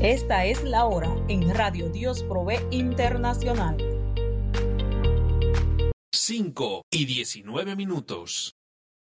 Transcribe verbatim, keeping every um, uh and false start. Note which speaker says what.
Speaker 1: Esta es la hora en Radio Dios Provee Internacional.
Speaker 2: cinco y diecinueve minutos.